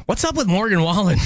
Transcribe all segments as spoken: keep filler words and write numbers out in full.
What's up with Morgan Wallen?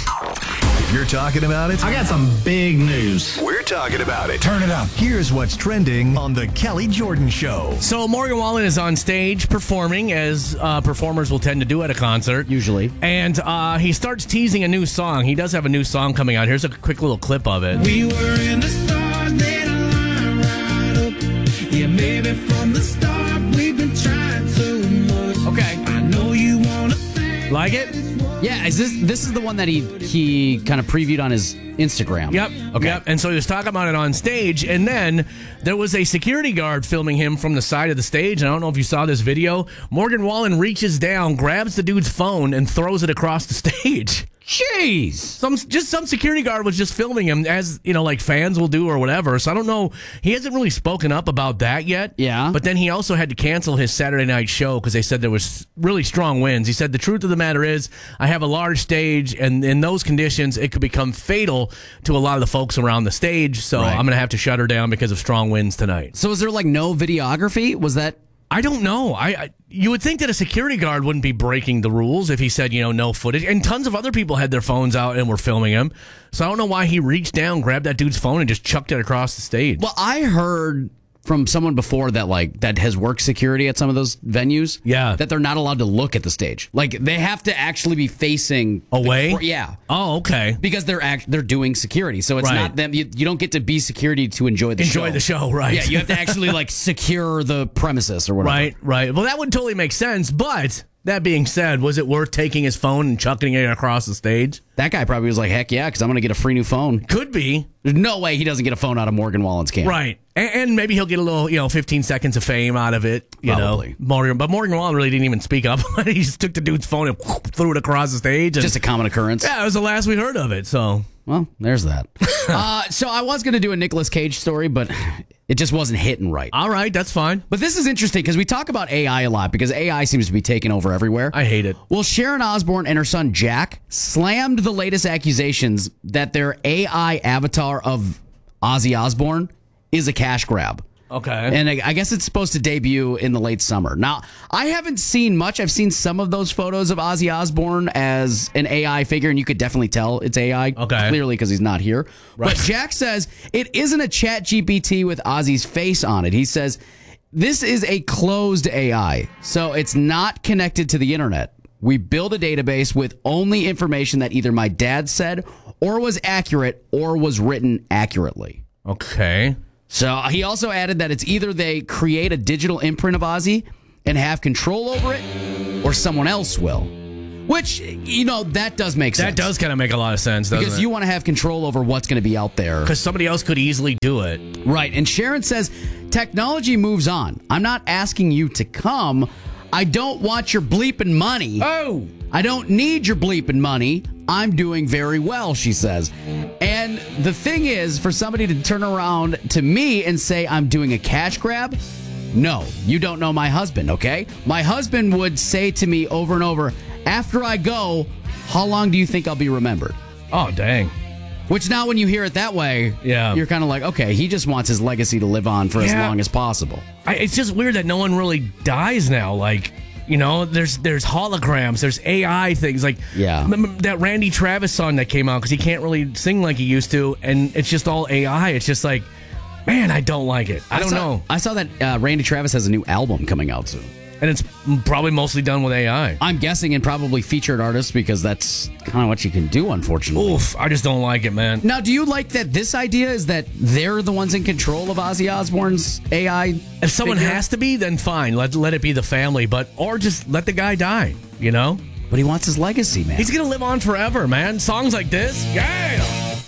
If you're talking about it, I got some big news. We're talking about it. Turn it up. Here's what's trending on The Kelly Jordan Show. So Morgan Wallen is on stage performing, as uh, performers will tend to do at a concert. Usually. And uh, he starts teasing a new song. He does have a new song coming out. Here's a quick little clip of it. We were in the stars, they line right up. Yeah, maybe from the start we've been trying so much. Okay. I know you want to think. Like it? Yeah, is this this is the one that he he kind of previewed on his Instagram. Yep. Okay. Yep. And so he was talking about it on stage, and then there was a security guard filming him from the side of the stage. And I don't know if you saw this video. Morgan Wallen reaches down, grabs the dude's phone, and throws it across the stage. Jeez. Some just some security guard was just filming him, as you know, like fans will do or whatever. So I don't know. He hasn't really spoken up about that yet. Yeah. But then he also had to cancel his Saturday night show because they said there was really strong winds. He said the truth of the matter is I have a large stage, and in those conditions it could become fatal to a lot of the folks around the stage. So Right. I'm going to have to shut her down because of strong winds tonight. So is there like no videography? Was that I don't know. I, I you would think that a security guard wouldn't be breaking the rules if he said, you know, no footage. And tons of other people had their phones out and were filming him. So I don't know why he reached down, grabbed that dude's phone, and just chucked it across the stage. Well, I heard from someone before that like that has worked security at some of those venues. Yeah. That they're not allowed to look at the stage. Like they have to actually be facing Away? the- yeah. Oh, okay. Because they're act, they're doing security. So it's Right. not them. You, you don't get to be security to enjoy the show. Enjoy the show, right. Yeah, you have to actually like secure the premises or whatever. Right, right. Well, that would totally make sense. But that being said, was it worth taking his phone and chucking it across the stage? That guy probably was like, heck yeah, because I'm going to get a free new phone. Could be. There's no way he doesn't get a phone out of Morgan Wallen's camp. Right. And, and maybe he'll get a little, you know, fifteen seconds of fame out of it. You Probably. know, Morgan, but Morgan Wallen really didn't even speak up. He just took the dude's phone and threw it across the stage. And, Just a common occurrence. yeah, it was the last we heard of it. So Well, there's that. uh, so I was going to do a Nicolas Cage story, but it just wasn't hitting right. all right, that's fine. But this is interesting because we talk about A I a lot because A I seems to be taking over everywhere. I hate it. Well, Sharon Osbourne and her son Jack slammed the latest accusations that their A I avatar of Ozzy Osbourne is a cash grab. Okay. And I I guess it's supposed to debut in the late summer. Now, I haven't seen much. I've seen some of those photos of Ozzy Osbourne as an A I figure, and you could definitely tell it's A I. Okay. Clearly, because he's not here. Right. But Jack says it isn't a Chat G P T with Ozzy's face on it. He says this is a closed A I, so it's not connected to the internet. We build a database with only information that either my dad said or was accurate or was written accurately. Okay. So he also added that it's either they create a digital imprint of Ozzy and have control over it, or someone else will. Which, you know, that does make sense. That does kind of make a lot of sense, doesn't Because it? you want to have control over what's going to be out there. Because somebody else could easily do it. Right. And Sharon says technology moves on. I'm not asking you to come. I don't want your bleeping money. Oh! I don't need your bleeping money. I'm doing very well, she says. And the thing is, for somebody to turn around to me and say I'm doing a cash grab, no, you don't know my husband, okay? My husband would say to me over and over, after I go, how long do you think I'll be remembered? Oh, dang. Which now when you hear it that way, Yeah. you're kind of like, okay, he just wants his legacy to live on for as Yeah. long as possible. I, it's just weird that no one really dies now. Like, you know, there's there's holograms, there's A I things. Like, Yeah. remember that Randy Travis song that came out because he can't really sing like he used to, and it's just all A I. It's just like, man, I don't like it. I don't saw, know. I saw that uh, Randy Travis has a new album coming out soon. And it's probably mostly done with A I. I'm guessing, and probably featured artists because that's kind of what you can do, unfortunately. Oof, I just don't like it, man. Now, do you like that this idea is that they're the ones in control of Ozzy Osbourne's A I? If someone figure? has to be, then fine. Let let it be the family, but or just let the guy die. You know, But he wants his legacy, man. he's gonna live on forever, man. Songs like this, yeah,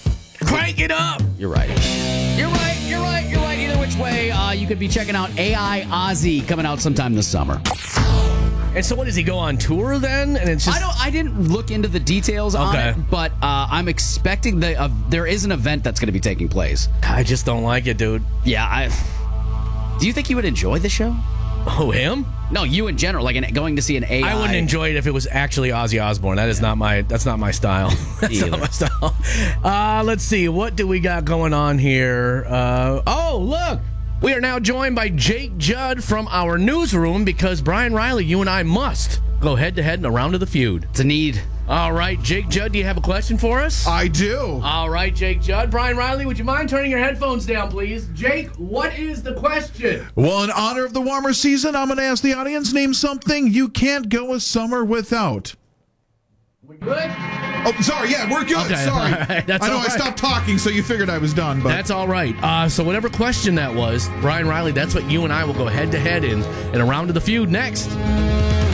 crank it up. You're right. You're right. You're right. You're right. Either which way, uh, you could be checking out A I Ozzy coming out sometime this summer. And so, what does he go on tour then? And it's just I don't. I didn't look into the details on Okay. it, but uh, I'm expecting the uh, there is an event that's going to be taking place. I just don't like it, dude. Yeah. I. Do you think you would enjoy the show? Oh, him? No, you in general, like an, going to see an A I. I wouldn't enjoy it if it was actually Ozzy Osbourne. That is not my. That's not my style. That's Either. not my style. Uh, let's see. What do we got going on here? Uh, oh, look. We are now joined by Jake Judd from our newsroom because Brian Riley, you and I must go head to head in a round of the feud. It's a need. All right, Jake Judd, do you have a question for us? I do. All right, Jake Judd. Brian Riley, would you mind turning your headphones down, please? Jake, what is the question? Well, in honor of the warmer season, I'm going to ask the audience, name something you can't go a summer without. We good? Oh, sorry. Yeah, we're good. Okay, sorry. all right, that's I know all I right. stopped talking, so you figured I was done. But That's all right. Uh, so whatever question that was, Brian Riley, that's what you and I will go head to head in in a round of the feud next.